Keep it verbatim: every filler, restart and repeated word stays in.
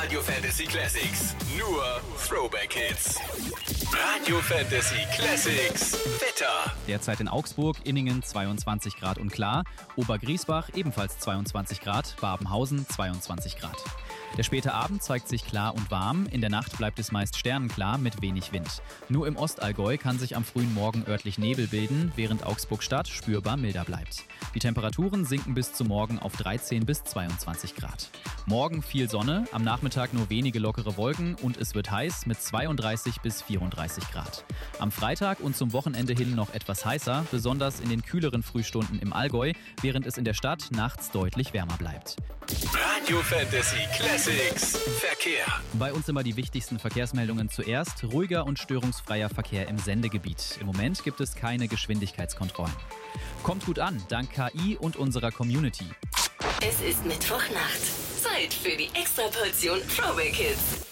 Radio Fantasy Classics. Nur Throwback Hits. Radio Fantasy Classics. Wetter. Derzeit in Augsburg, Inningen zweiundzwanzig Grad und klar. Obergriesbach ebenfalls zweiundzwanzig Grad. Babenhausen zweiundzwanzig Grad. Der späte Abend zeigt sich klar und warm. In der Nacht bleibt es meist sternenklar mit wenig Wind. Nur im Ostallgäu kann sich am frühen Morgen örtlich Nebel bilden, während Augsburg-Stadt spürbar milder bleibt. Die Temperaturen sinken bis zum Morgen auf dreizehn bis zweiundzwanzig Grad. Morgen viel Sonne, am Nachmittag nur wenige lockere Wolken und es wird heiß mit zweiunddreißig bis vierunddreißig Grad. Am Freitag und zum Wochenende hin noch etwas heißer, besonders in den kühleren Frühstunden im Allgäu, während es in der Stadt nachts deutlich wärmer bleibt. Radio Fantasy Classics. Verkehr. Bei uns immer die wichtigsten Verkehrsmeldungen zuerst. Ruhiger und störungsfreier Verkehr im Sendegebiet. Im Moment gibt es keine Geschwindigkeitskontrollen. Kommt gut an, dank K I und unserer Community. Es ist Mittwochnacht. Zeit für die Extraportion Throwback Hits.